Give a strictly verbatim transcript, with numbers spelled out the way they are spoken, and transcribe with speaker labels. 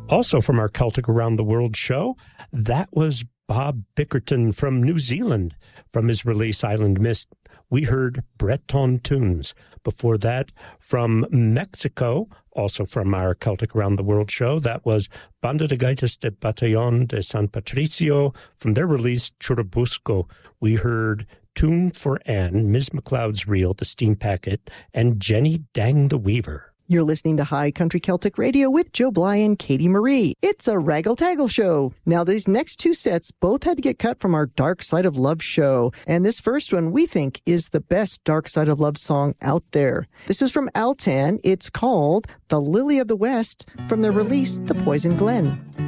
Speaker 1: Also from our Celtic Around the World show, that was Bob Bickerton from New Zealand. From his release Island Mist, we heard Breton Tunes. Before that, from Mexico, also from our Celtic Around the World show, that was Banda de Gaitas de Batallón de San Patricio. From their release, Churubusco, we heard Tune for Anne, Miz McLeod's Reel, The Steam Packet, and Jenny Dang the Weaver.
Speaker 2: You're listening to High Country Celtic Radio with Joe Bly and Katie Marie. It's a raggle-taggle show. Now, these next two sets both had to get cut from our Dark Side of Love show. And this first one, we think, is the best Dark Side of Love song out there. This is from Altan. It's called The Lily of the West from their release, The Poison Glen.